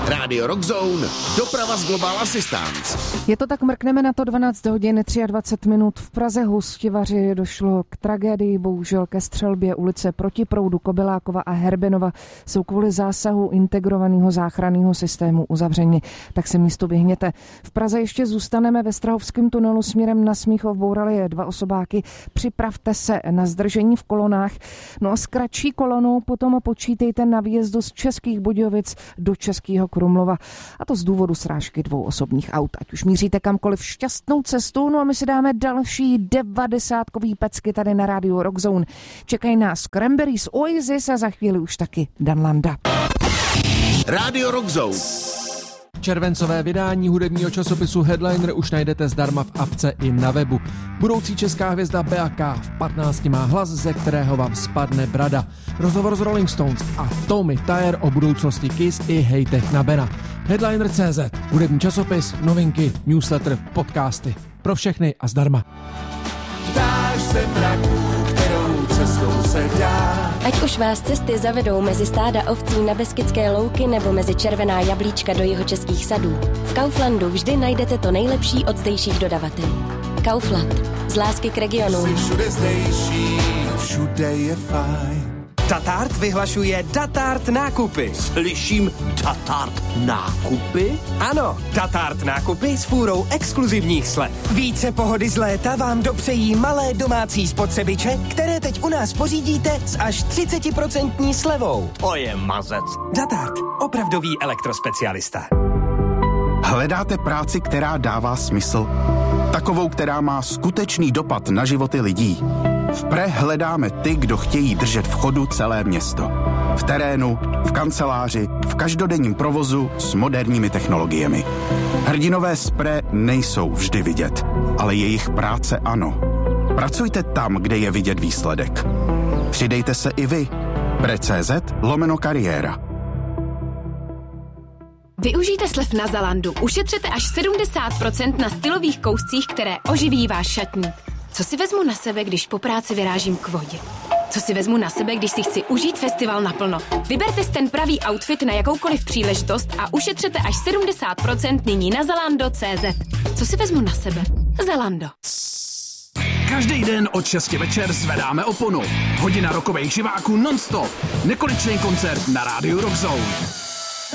Rádio Rockzone, doprava z Global Assistance. Je to tak, mrkneme na to 12 hodin 23 minut. V Praze Hostivaři došlo k tragédii, bohužel ke střelbě. Ulice Protiproudu, Kobylákova a Herbenova jsou kvůli zásahu integrovaného záchranného systému uzavřeni. Tak si místo vyhněte. V Praze ještě zůstaneme. Ve Strahovském tunelu směrem na Smíchov bourali 2 osobáky. Připravte se na zdržení v kolonách. No a s kratší kolonou potom počítejte na výjezdu z Českých Budějovic do Českého Krumlova. A to z důvodu srážky 2 osobních aut. Ať už míříte kamkoliv, šťastnou cestu. No a my si dáme další 90kový pecky tady na rádiu Rockzone. Čekají nás Cranberries, Oasis a za chvíli už taky Dan Landa. Rádio Rockzone. Červencové vydání hudebního časopisu Headliner už najdete zdarma v apce i na webu. Budoucí česká hvězda Beaka v 15 má hlas, ze kterého vám spadne brada. Rozhovor s Rolling Stones a Tommy Thayer o budoucnosti Kiss i hejtech na Bena. Headliner.cz, hudební časopis, novinky, newsletter, podcasty. Pro všechny a zdarma. Ptáš se mraků, kterou cestou se dá. Ať už vás cesty zavedou mezi stáda ovcí na Beskydské louky nebo mezi červená jablíčka do jihočeských sadů, v Kauflandu vždy najdete to nejlepší od zdejších dodavatelů. Kaufland. Z lásky k regionu. Jsi všude zdejší, všude je fajn. Datart vyhlašuje Datart nákupy. Slyším Datart nákupy? Ano, Datart nákupy s fůrou exkluzivních slev. Více pohody z léta vám dopřejí malé domácí spotřebiče, které teď u nás pořídíte s až 30% slevou. To je mazec. Datart, opravdový elektrospecialista. Hledáte práci, která dává smysl? Takovou, která má skutečný dopad na životy lidí? V Pre hledáme ty, kdo chtějí držet v chodu celé město. V terénu, v kanceláři, v každodenním provozu s moderními technologiemi. Hrdinové z Pre nejsou vždy vidět, ale jejich práce ano. Pracujte tam, kde je vidět výsledek. Přidejte se i vy. Pre.cz/kariéra. Využijte slev na Zalandu. Ušetřete až 70% na stylových kouscích, které oživí váš šatník. Co si vezmu na sebe, když po práci vyrážím k vodě? Co si vezmu na sebe, když si chci užít festival naplno? Vyberte si ten pravý outfit na jakoukoliv příležitost a ušetřete až 70% nyní na Zalando.cz. Co si vezmu na sebe? Zalando. Každý den od 6 večer zvedáme oponu. Hodina rockových živáků non-stop. Nekonečný koncert na rádiu Rockzone.